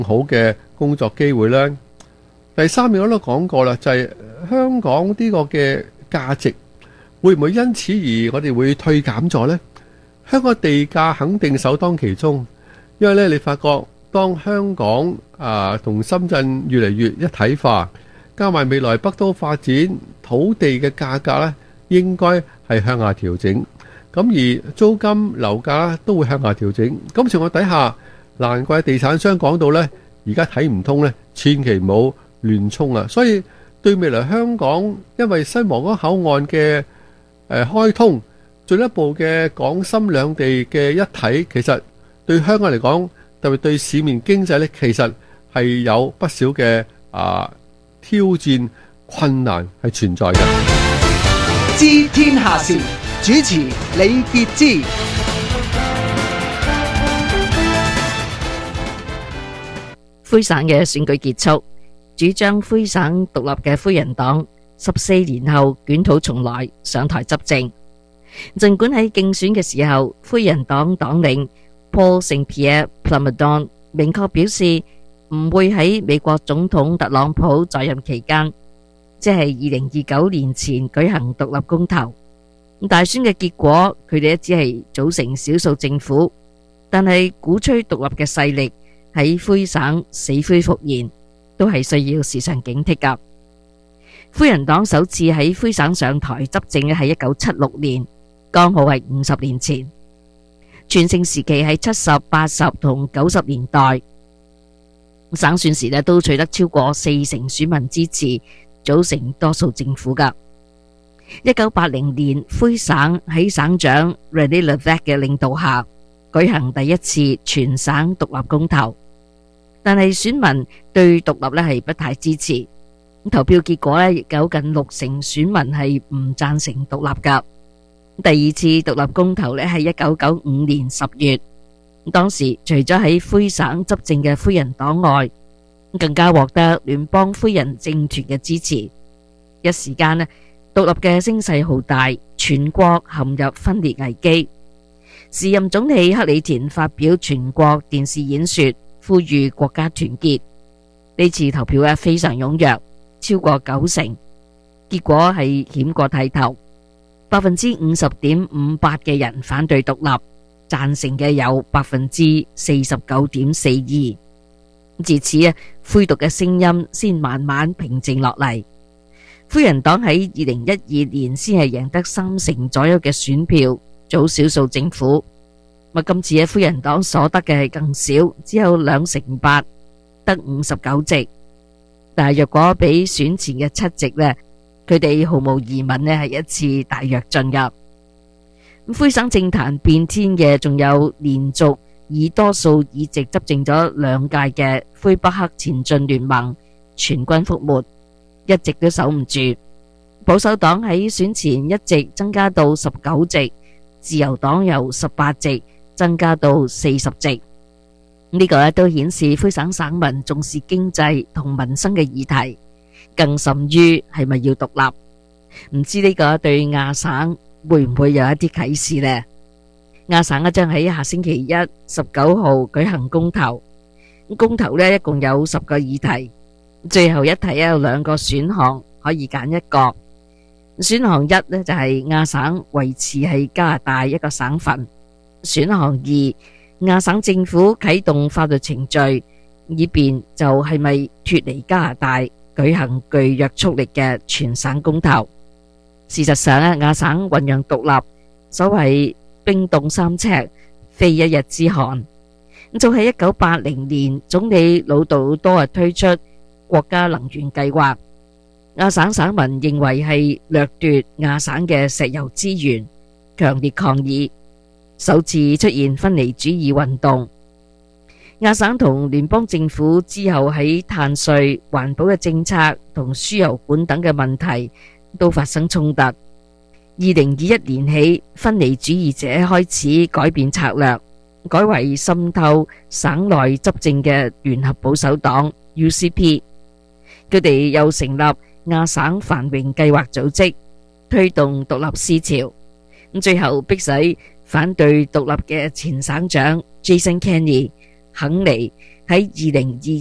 好嘅工作機會啦。第三樣我都講過啦，就係香港呢個嘅價值會唔會因此而我哋會退減咗呢？香港地價肯定首當其衝，因為咧你發覺當香港同深圳越嚟越一體化，加埋未來北都發展，土地嘅價格咧應該係向下調整，咁而租金樓價咧都會向下調整。咁情況底下，難怪地產商講到呢，而家睇唔通呢，千祈唔好亂衝啊！所以對未來香港，因為新皇崗口岸嘅開通，進一步嘅港深兩地嘅一體，其實對香港嚟講，特別對市面經濟呢，其實係有不少嘅挑戰困難係存在嘅。 知天下事，主持李傑之。 魁省嘅選舉結束，主張魁省獨立嘅魁人黨14年後捲土重來上台執政。儘管喺競選嘅時候，魁人黨黨領 Paul Saint-Pierre Plamondon 明確表示唔會喺美國總統特朗普在任期間，即係2029年前舉行獨立公投。大選嘅結果，佢哋只係組成少數政府，但係鼓吹獨立嘅勢力喺魁省死灰復燃，都係需要時常警惕噶。魁人黨首次喺魁省上台執政嘅係1976年，剛好係50年前。全盛時期喺70、80同90年代，省選時都取得超過40%選民支持，組成多數政府噶。1980年，魁省喺省長 René Lévesque 嘅領導下舉行第一次全省獨立公投，但係選民對獨立係不太支持。投票結果亦有近60%選民係唔贊成獨立噶。第二次獨立公投係1995年10月，當時除咗喺魁省執政嘅魁人黨外，更加獲得聯邦魁人政團嘅支持。一時間獨立嘅聲勢浩大，全國陷入分裂危機。時任總理克里田發表全國電視演說，呼籲國家團結。呢次投票非常踴躍，超過90%，結果係險過剃頭。50.58% 嘅人反對獨立，贊成嘅有 49.42%。自此魁獨嘅聲音先慢慢平靜落嚟。魁人黨喺2012年先係贏得30%左右嘅選票，組少數政府。今次魁人黨所得嘅係更少，只有2%8%，得59席。但係若果比選前嘅7席呢，佢哋毫無疑問呢係一次大躍進噶。魁省政壇變天嘅仲有連續以多數議席執政咗2屆嘅魁北克前進聯盟全軍覆沒，一直都守唔住。保守黨喺選前一直增加到19席，自由黨由18席增加到40席。呢個都顯示魁省省民重視經濟同民生嘅議題，更甚於係咪要獨立。唔知呢個對亞省會唔會有一啲啟示呢？亞省將喺下星期一19號舉行公投，公投一共有10個議題，最後一題有2個選項可以揀一個。選項1就係亞省維持係加拿大一個省份，選項2亞省政府啟動法律程序，以便就係咪脫離加拿大舉行具約束力嘅全省公投。事實上亞省醞釀獨立，所謂冰凍3尺，非一日之寒。早喺1980年，總理魯道多推出國家能源計劃，亞省省民認為係掠奪亞省嘅石油資源，強烈抗議。首次出現分離主義運動。亞省同聯邦政府之後喺碳稅、環保嘅政策同輸油管等嘅問題都發生衝突。2021年起，分離主義者開始改變策略，改為滲透省內執政嘅聯合保守黨 UCP。佢哋又成立亞省繁榮計劃組織，推動獨立思潮。最後迫使反對獨立嘅前省長 Jason Kenney 肯尼喺2022